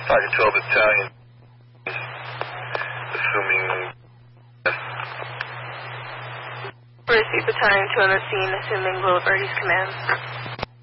Sergeant 12 Battalion, assuming... Receive Battalion 2 on the scene, assuming Williverty's command.